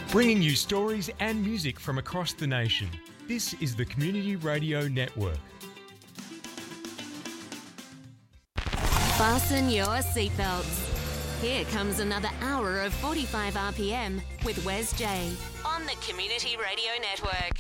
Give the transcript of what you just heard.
bringing you stories and music from across the nation. This is the Community Radio Network. Fasten your seatbelts. Here comes another hour of 45 RPM with Wes J on the Community Radio Network.